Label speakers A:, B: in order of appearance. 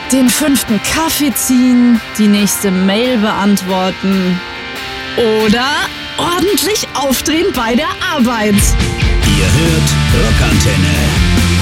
A: den 5. Kaffee ziehen, die nächste Mail beantworten oder ordentlich aufdrehen bei der Arbeit.
B: Ihr hört Rockantenne.